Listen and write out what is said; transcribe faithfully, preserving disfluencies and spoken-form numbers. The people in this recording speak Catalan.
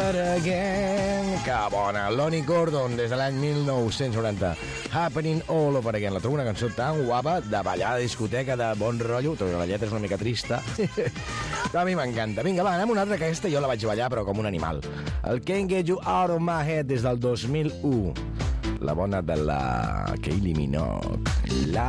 over again. Que bona. Lonnie Gordon, des de l'any mil nou-cents noranta. Happening all over again. La trobo una cançó tan guapa, de ballar, de discoteca, de bon rotllo, tot i que la lletra és una mica trista. Però a mi m'encanta. Vinga, va, anem una altra, que aquesta jo la vaig ballar, però com un animal. El Can't Get You Out of My Head, des del dos mil u. La bona de la Kylie Minogue. La